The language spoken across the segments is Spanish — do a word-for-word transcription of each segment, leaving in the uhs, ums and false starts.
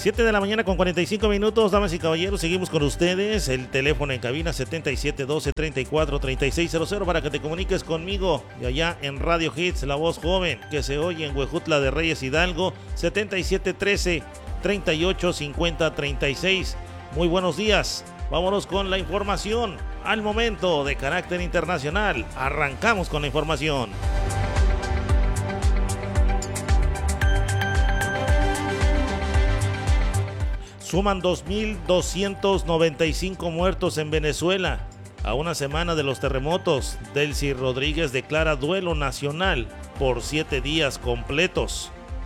siete de la mañana con cuarenta y cinco minutos, damas y caballeros, seguimos con ustedes. El teléfono en cabina setenta y siete doce treinta y cuatro treinta y seis cero cero para que te comuniques conmigo de allá en Radio Hits, la voz joven que se oye en Huejutla de Reyes, Hidalgo, setenta y siete trece treinta y ocho cincuenta treinta y seis. Muy buenos días, vámonos con la información al momento de carácter internacional. Arrancamos con la información. Suman dos mil doscientos noventa y cinco muertos en Venezuela. A una semana de los terremotos, Delcy Rodríguez declara duelo nacional por siete días completos.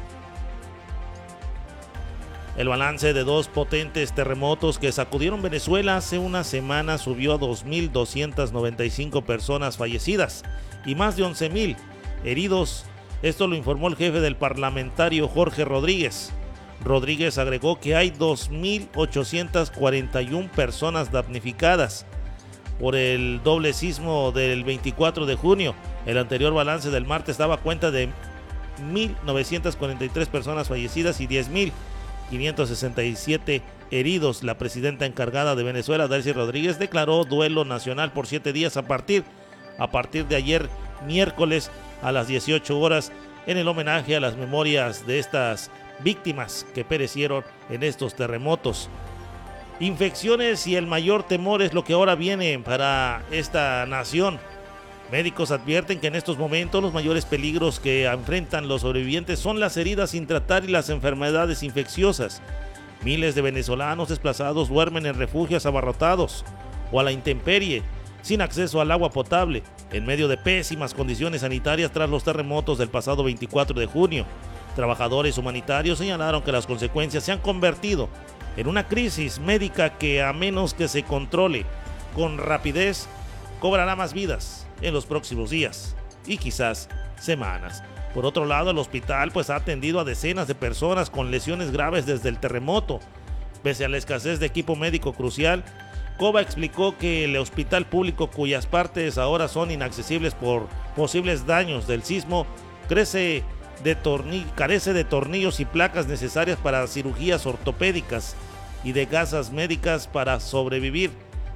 El balance de dos potentes terremotos que sacudieron Venezuela hace una semana subió a dos mil doscientas noventa y cinco personas fallecidas y más de once mil heridos. Esto lo informó el jefe del parlamentario Jorge Rodríguez. Rodríguez agregó que hay dos mil ochocientas cuarenta y una personas damnificadas por el doble sismo del veinticuatro de junio. El anterior balance del martes daba cuenta de mil novecientas cuarenta y tres personas fallecidas y diez mil quinientos sesenta y siete heridos. La presidenta encargada de Venezuela, Delcy Rodríguez, declaró duelo nacional por siete días a partir, a partir de ayer miércoles a las dieciocho horas en el homenaje a las memorias de estas víctimas que perecieron en estos terremotos. Infecciones y el mayor temor es lo que ahora viene para esta nación. Médicos advierten que en estos momentos los mayores peligros que enfrentan los sobrevivientes son las heridas sin tratar y las enfermedades infecciosas. Miles de venezolanos desplazados duermen en refugios abarrotados o a la intemperie, sin acceso al agua potable, en medio de pésimas condiciones sanitarias tras los terremotos del pasado veinticuatro de junio. Trabajadores humanitarios señalaron que las consecuencias se han convertido en una crisis médica que, a menos que se controle con rapidez, cobrará más vidas en los próximos días y quizás semanas. Por otro lado, el hospital pues ha atendido a decenas de personas con lesiones graves desde el terremoto. Pese a la escasez de equipo médico crucial, Cova explicó que el hospital público, cuyas partes ahora son inaccesibles por posibles daños del sismo, crece de torni- carece de tornillos y placas necesarias para cirugías ortopédicas y de gasas médicas para sobrevivir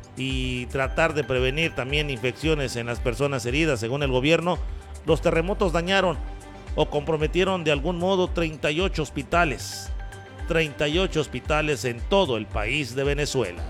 y tratar de prevenir también infecciones en las personas heridas. Según el gobierno, los terremotos dañaron o comprometieron de algún modo treinta y ocho hospitales, treinta y ocho hospitales en todo el país de Venezuela.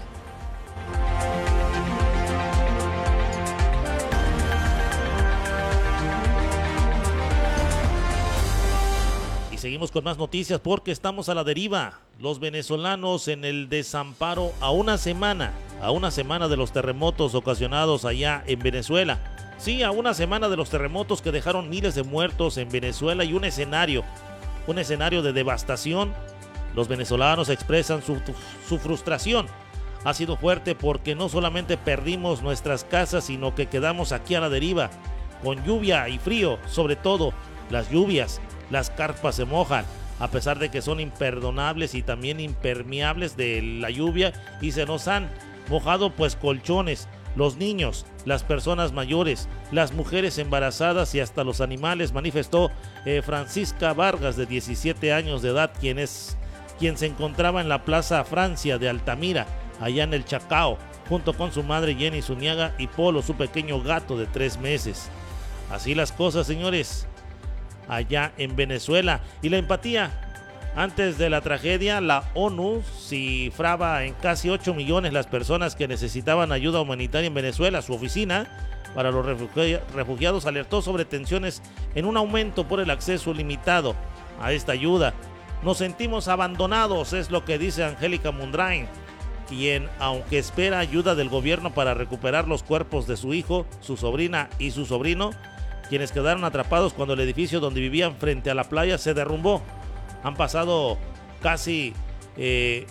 Seguimos con más noticias porque estamos a la deriva. Los venezolanos en el desamparo a una semana, a una semana de los terremotos ocasionados allá en Venezuela. Sí, a una semana de los terremotos que dejaron miles de muertos en Venezuela y un escenario, un escenario de devastación. Los venezolanos expresan su, su frustración. Ha sido fuerte porque no solamente perdimos nuestras casas, sino que quedamos aquí a la deriva, con lluvia y frío, sobre todo las lluvias. Las carpas se mojan, a pesar de que son imperdonables y también impermeables de la lluvia, y se nos han mojado pues colchones, los niños, las personas mayores, las mujeres embarazadas y hasta los animales, manifestó eh, Francisca Vargas, de diecisiete años de edad, quien, es, quien se encontraba en la Plaza Francia de Altamira, allá en el Chacao, junto con su madre Jenny Zuniaga y Polo, su pequeño gato de tres meses. Así las cosas, señores, allá en Venezuela. Y la empatía. Antes de la tragedia, la ONU cifraba en casi ocho millones las personas que necesitaban ayuda humanitaria en Venezuela. Su oficina para los refugi- refugiados alertó sobre tensiones en un aumento por el acceso limitado a esta ayuda. Nos sentimos abandonados, es lo que dice Angélica Mundrain, quien, aunque espera ayuda del gobierno para recuperar los cuerpos de su hijo, su sobrina y su sobrino, quienes quedaron atrapados cuando el edificio donde vivían frente a la playa se derrumbó. Han pasado casi eh,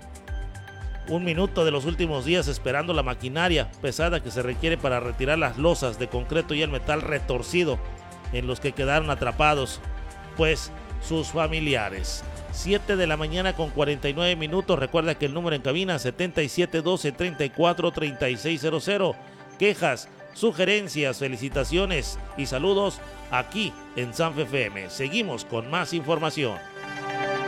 un minuto de los últimos días esperando la maquinaria pesada que se requiere para retirar las losas de concreto y el metal retorcido en los que quedaron atrapados, pues, sus familiares. siete de la mañana con cuarenta y nueve minutos. Recuerda que el número en cabina setenta y siete doce treinta y cuatro treinta y seis cero cero. Quejas, sugerencias, felicitaciones y saludos aquí en Sanfe F M. Seguimos con más información.